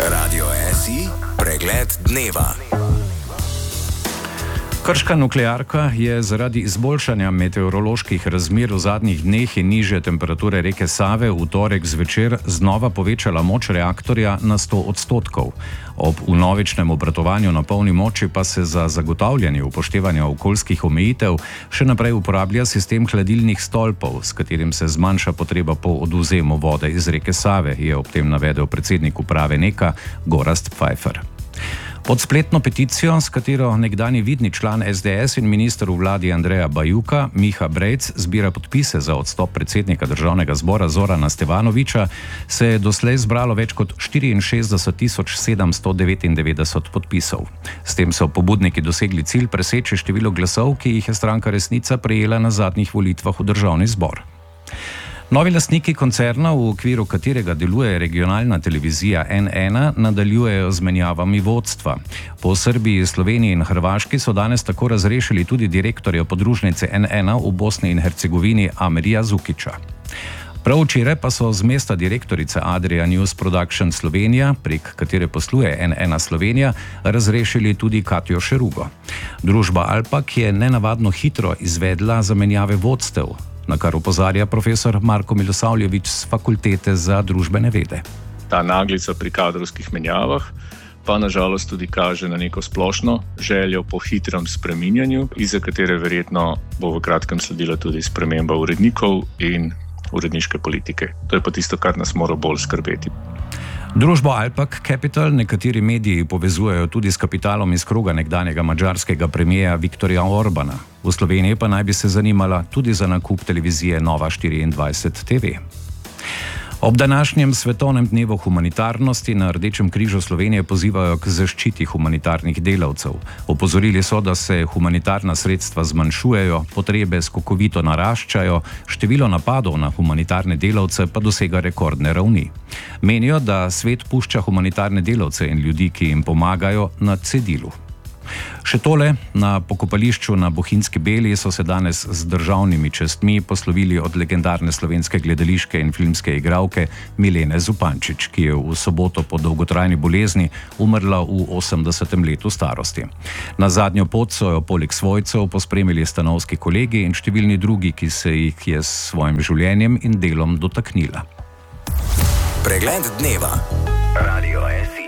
Radio SI, pregled dneva. Krška nuklearka je zaradi izboljšanja meteoroloških razmer v zadnjih dneh in nižje temperature reke Save v torek zvečer znova povečala moč reaktorja na 100%. Ob vnovičnem obratovanju na polni moči pa se za zagotavljanje upoštevanja okoljskih omejitev še naprej uporablja sistem hladilnih stolpov, s katerim se zmanjša potreba po odvzemu vode iz reke Save, je ob tem navedel predsednik uprave NEK-a Gorazd Pfeiffer. Pod spletno peticijo, s katero nekdanji vidni član SDS in minister v vladi Andreja Bajuka, Miha Brejc, zbira podpise za odstop predsednika državnega zbora Zorana Stevanovića, se je doslej zbralo več kot 64.799 podpisov. S tem so pobudniki dosegli cilj preseči število glasov, ki jih je stranka Resnica prejela na zadnjih volitvah v državni zbor. Novi lastniki koncerna, v okviru katerega deluje regionalna televizija N1, nadaljujejo z menjavami vodstva. Po Srbiji, Sloveniji in Hrvaški so danes tako razrešili tudi direktorja podružnice N1 v Bosni in Hercegovini Amirija Zukića. Prav včeraj pa so z mesta direktorice Adria News Production Slovenija, prek katere posluje N1 Slovenija, razrešili tudi Katjo Šerugo. Družba Alpak je nenavadno hitro izvedla zamenjave vodstev, na kar opozarja profesor Marko Milosavljević z Fakultete za družbene vede. Ta naglica pri kadrovskih menjavah pa nažalost tudi kaže na neko splošno željo po hitrem spreminjanju, iza katere verjetno bo v kratkem sledila tudi sprememba urednikov in uredniške politike. To je pa tisto, kar nas mora bolj skrbeti. Družbo Alpak Capital nekateri mediji povezujejo tudi s kapitalom iz kroga nekdanjega madžarskega premierja Viktorja Orbana. V Sloveniji pa naj bi se zanimala tudi za nakup televizije Nova 24 TV. Ob današnjem svetovnem dnevu humanitarnosti na Rdečem križu Slovenije pozivajo k zaščiti humanitarnih delavcev. Opozorili so, da se humanitarna sredstva zmanjšujejo, potrebe skokovito naraščajo, število napadov na humanitarne delavce pa dosega rekordne ravni. Menijo, da svet pušča humanitarne delavce in ljudi, ki jim pomagajo, na cedilu. Še tole, na pokopališču na Bohinjski Beli so se danes z državnimi častmi poslovili od legendarne slovenske gledališke in filmske igralke Milene Zupančič, ki je v soboto po dolgotrajni bolezni umrla v 80. letu starosti. Na zadnjo pot so jo poleg svojcev pospremili stanovski kolegi in številni drugi, ki se jih je s svojim življenjem in delom dotaknila. Pregled dneva. Radio SI.